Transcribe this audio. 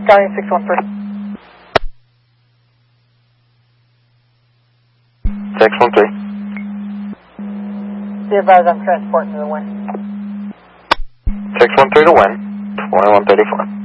Stallion 613. 613. Be advised I'm transporting to the wind. 613 to wind, 2134.